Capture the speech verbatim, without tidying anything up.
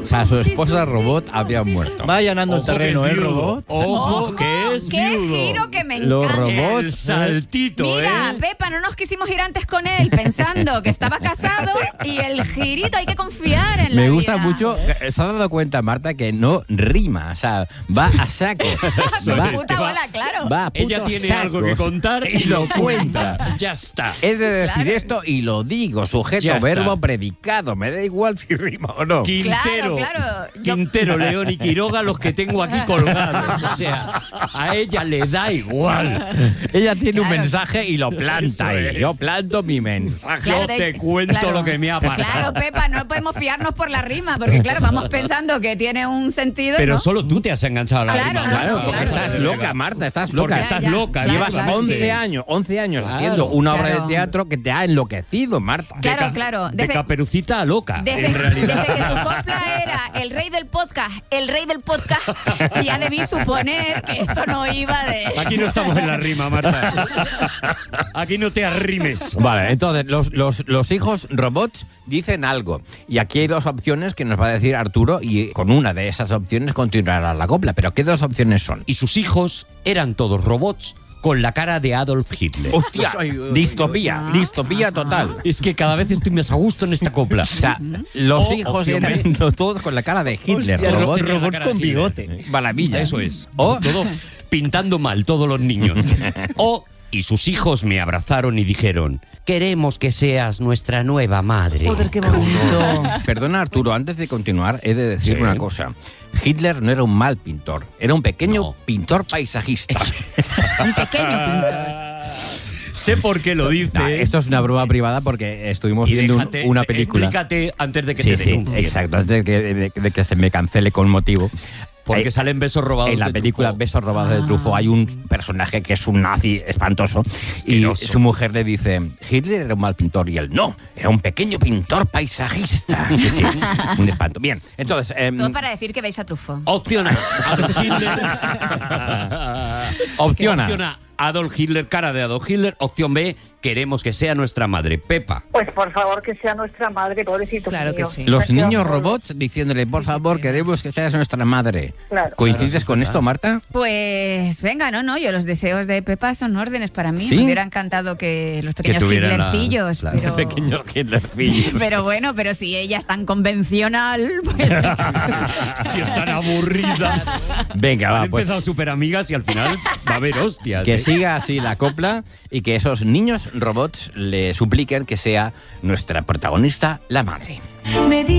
O sea, su esposa robot había muerto. Va allanando el Ojo que terreno, es ¿eh, viudo. robot? Ojo, que es ¡Qué viudo. giro que me Los encanta! robots, El saltito, Mira, ¿eh? Pepa, no nos quisimos ir antes con él pensando que estaba casado y el girito, hay que confiar en la Me gusta vida. mucho. ¿Se ha dado cuenta, Marta, que no rima? O sea, va a saco. Por va, puta bola, claro. va a puto Ella tiene saco. algo que contar y lo cuenta. Ya está. He de decir Claro. esto y lo digo. Sujeto, Ya está. verbo, predicado. Me da igual si rima o no. Quintero, Claro, claro. Yo- Quintero, León y Quiroga, los que tengo aquí colgados. O sea, a ella le da igual. Ella tiene un Claro. mensaje y lo planta. Eso Y es. yo planto mi mensaje. Claro, Yo de- te cuento claro. lo que me ha pasado. Claro, Pepa, no podemos fiarnos por la rima, porque claro, vamos pensando que tiene un sentido. Pero ¿no? solo tú te has enganchado a la Claro, rima. no, Claro, no, porque claro. estás loca, Marta, estás Porque loca. estás Ya, ya, loca. claro, Llevas claro, once sí. años, once años Claro. haciendo una obra Claro. de teatro que te ha enloquecido, Marta. Claro, De ca- claro. De Desde- Caperucita a loca, Desde, en realidad. desde que tu copla era el rey del podcast, el rey del podcast, ya debí suponer que esto no iba de... Aquí no estamos en la rima, Marta. Aquí no te arrimes. Vale, entonces los, los, los hijos robots dicen algo. Y aquí hay dos opciones que nos va a decir Arturo y con una de esas opciones continuará la copla. Pero ¿qué dos opciones son? Y sus hijos eran todos robots con la cara de Adolf Hitler. ¡Hostia! Ay, ay, ay, Distopía, distopía total. Es que cada vez estoy más a gusto en esta copla. O sea, los O hijos opción eran B. todos con la cara de Hitler. Hostia, robots. robots, robots con bigote. Maravilla. Eso es. O- Todo pintando mal, todos los niños. O, y sus hijos me abrazaron y dijeron, queremos que seas nuestra nueva madre. Joder, qué bonito. Perdona, Arturo, antes de continuar, he de decir Sí. una cosa. Hitler no era un mal pintor, era un pequeño No. pintor paisajista. Un pequeño pintor. Sé por qué lo dice. Nah, esto es una broma privada porque estuvimos y viendo un- déjate- una película. Explícate antes de que Sí, te sí, denuncien. exacto, antes de que, de- de que se me cancele con motivo. Porque Hay- salen besos robados. En la de película Truffaut. Besos robados de Truffaut hay un personaje que es un nazi espantoso y Asqueroso. su mujer le dice, Hitler era un mal pintor y él no, era un pequeño pintor paisajista. Sí, sí, un espanto. Bien, entonces... em, Todo para decir que veis a Truffaut. Opción A, Adolf Hitler. Opción A. Opción A, Adolf Hitler, cara de Adolf Hitler. Opción B, queremos que sea nuestra madre, Pepa. Pues por favor que sea nuestra madre, pobrecito. Claro que mío. sí. Los Pues niños qué horror. robots diciéndole, por favor, queremos que seas nuestra madre. Claro. ¿Coincides con esto, Marta? Pues venga, no, no, yo los deseos de Pepa son órdenes para mí. ¿Sí? Me hubiera encantado que los pequeños tuvieran la- Hitlercillos, claro. pero... Pequeños Hitlercillos. Pero bueno, pero si ella es tan convencional, pues... Si están aburridas. Venga, va, Han pues empezado súper amigas y al final va a haber hostias. que ¿eh? siga así la copla y que esos niños robots le supliquen que sea nuestra protagonista, la madre. Me